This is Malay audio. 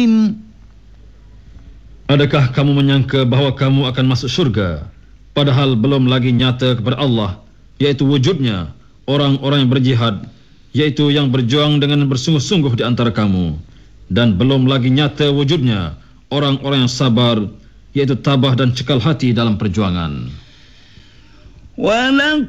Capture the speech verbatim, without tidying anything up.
Adakah kamu menyangka bahawa kamu akan masuk syurga, padahal belum lagi nyata kepada Allah, yaitu wujudnya orang-orang yang berjihad, yaitu yang berjuang dengan bersungguh-sungguh di antara kamu, dan belum lagi nyata wujudnya orang-orang yang sabar, yaitu tabah dan cekal hati dalam perjuangan. Walau